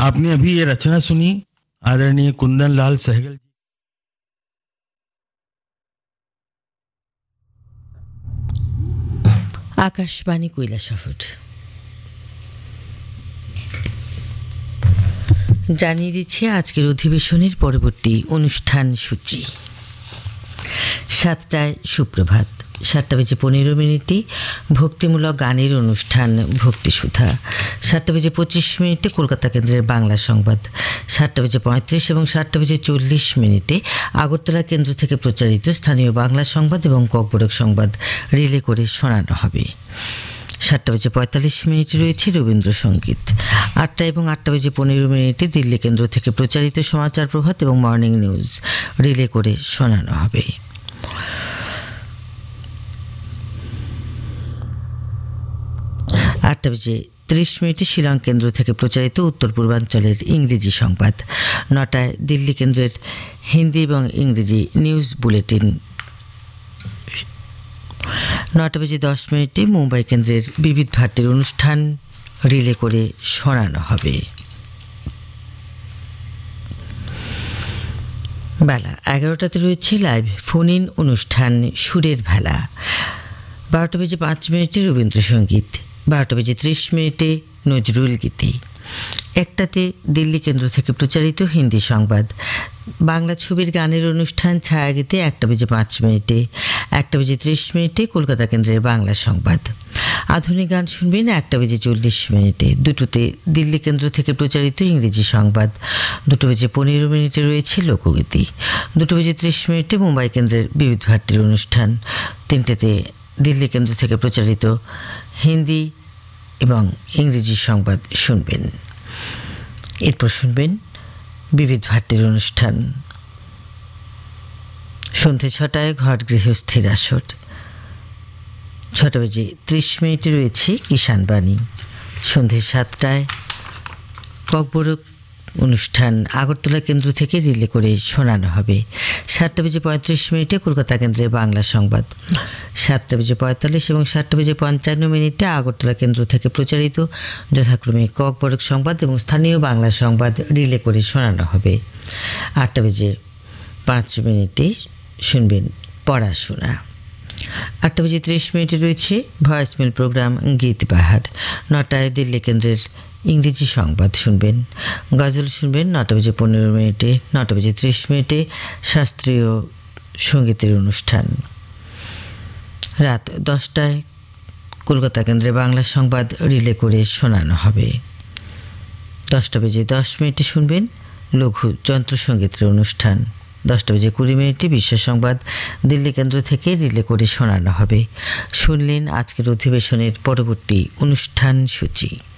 आपने अभी ये रचना सुनी आदरणीय कुंदन लाल सहगल जी। आकाशवाणी কৈলাসহর জানিয়ে দিচ্ছে আজকের অধিবেশনের পরবর্তী অনুষ্ঠান সূচি। 7টায় সুপ্রভাত, 7:15 ভক্তিমূলক গানের অনুষ্ঠান ভক্তিসুধা, 7:25 কলকাতা কেন্দ্রের বাংলা সংবাদ, 7:35 এবং 7:40 আগরতলা কেন্দ্র থেকে প্রচারিত স্থানীয় বাংলা সংবাদ এবং ককবরক সংবাদ রিলে করে শোনানো হবে। 7:45 রয়েছে রবীন্দ্রসঙ্গীত। 8টা এবং 8:15 দিল্লি কেন্দ্র থেকে প্রচারিত সমাচার প্রভাত এবং মর্নিং নিউজ রিলে করে শোনানো হবে। 8:30 শিলং কেন্দ্র থেকে প্রচারিত উত্তর পূর্বাঞ্চলের ইংরেজি সংবাদ। 9টায় দিল্লি কেন্দ্রের হিন্দি এবং ইংরেজি নিউজ বুলেটিন। 9:10 মুম্বাই কেন্দ্রের বিবিধ ভারতীর অনুষ্ঠান রিলে করে শোনানো হবে। বেলা 11টাতে রয়েছে লাইভ ফোন ইন অনুষ্ঠান সুরের ভেলা। 12:05 রবীন্দ্রসঙ্গীত, 12:30 নজরুল গীতি। 1টাতে দিল্লি কেন্দ্র থেকে প্রচারিত হিন্দি সংবাদ। বাংলা ছবির গানের অনুষ্ঠান ছায়াগীতে 1:05, 1:30 কলকাতা কেন্দ্রের বাংলা সংবাদ। আধুনিক গান শুনবেন 1:40। 2টোতে দিল্লি কেন্দ্র থেকে প্রচারিত ইংরেজি সংবাদ। 2:15 রয়েছে লোকগীতি। 2:30 মুম্বাই কেন্দ্রের বিবিধ ভারতীর অনুষ্ঠান। 3টেতে দিল্লি কেন্দ্র থেকে প্রচারিত হিন্দি এবং ইংরেজি সংবাদ শুনবেন। এরপর শুনবেন বিবিধ ভারতীর অনুষ্ঠান। সন্ধ্যে 6টায় ঘর গৃহস্থের আসর। 6:30 রয়েছে কিষাণ বাণী। সন্ধ্যে 7টায় ককবরক অনুষ্ঠান আগরতলা কেন্দ্র থেকে রিলে করে শোনানো হবে। 7:35 কলকাতা কেন্দ্রের বাংলা সংবাদ। 7:45 এবং 7:55 আগরতলা কেন্দ্র থেকে প্রচারিত যথাক্রমে ককবরক সংবাদ এবং স্থানীয় বাংলা সংবাদ রিলে করে শোনানো হবে। 8:05 শুনবেন পড়াশোনা। 8:30 রয়েছে ভয়েসমেল প্রোগ্রাম গীত বাহার। 9টায় দিল্লি কেন্দ্রের ইংরেজি সংবাদ শুনবেন। গজল শুনবেন 9:15, 9:30 শাস্ত্রীয় সঙ্গীতের অনুষ্ঠান। রাত 10টায় কলকাতা কেন্দ্রে বাংলা সংবাদ রিলে করে শোনানো হবে। 10:10 শুনবেন লঘু যন্ত্রসঙ্গীতের অনুষ্ঠান। 10:20 বিশ্ব সংবাদ দিল্লি কেন্দ্র থেকে রিলে করে শোনানো হবে। শুনলেন আজকের অধিবেশনের পরবর্তী অনুষ্ঠান সূচি।